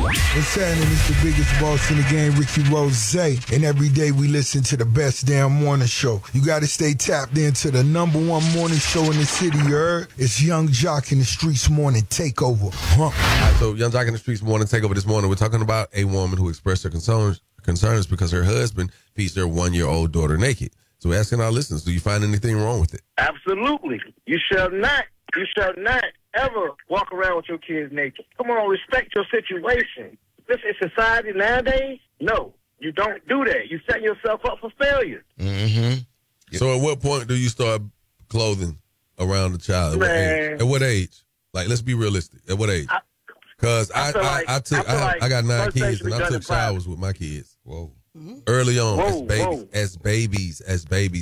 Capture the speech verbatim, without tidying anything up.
What's happening? It's the biggest boss in the game, Ricky Rose. And every day we listen to the best damn morning show. You got to stay tapped into the number one morning show in the city, you heard? It's Young Jock in the Streets Morning Takeover. Huh? All right, so Young Jock in the Streets Morning Takeover this morning. We're talking about a woman who expressed her concerns, concerns because her husband feeds their one-year-old daughter naked. So we're asking our listeners, do you find anything wrong with it? Absolutely. You shall not. You shall not ever walk around with your kids naked. Come on, respect your situation. This is society nowadays. No, you don't do that. You set yourself up for failure. Mm-hmm. So at what point do you start clothing around the child? At what Man. age? At what age? Like, let's be realistic. At what age? Because I, I I, feel I, like- I took, I feel I, like I got nine first thing kids, should be and I done took in private. showers with my kids. Whoa. Early on, Whoa, as babies, whoa. as babies, as babies.